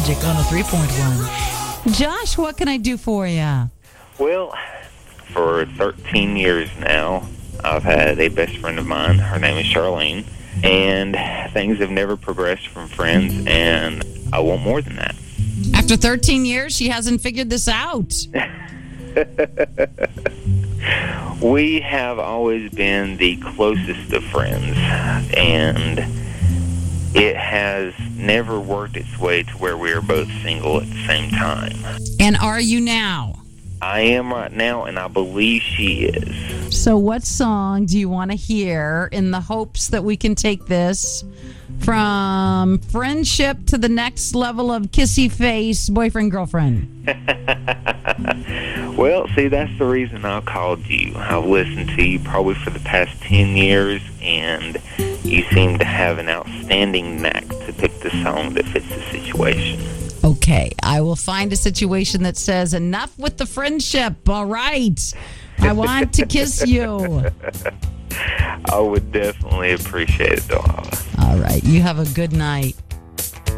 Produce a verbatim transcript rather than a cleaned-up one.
Magic one oh three point one. Josh, what can I do for you? Well, for thirteen years now, I've had a best friend of mine. Her name is Charlene. And things have never progressed from friends, and I want more than that. After thirteen years, she hasn't figured this out. We have always been the closest of friends, and it has never worked its way to where we are both single at the same time. And are you now? I am right now, and I believe she is. So what song do you want to hear in the hopes that we can take this from friendship to the next level of kissy face boyfriend, girlfriend? Well, see, that's the reason I called you. I've listened to you probably for the past ten years, and you seem to have an outstanding knack to pick the song that fits the situation. Okay, I will find a situation that says, enough with the friendship, all right? I want to kiss you. I would definitely appreciate it, Delilah. All right, you have a good night.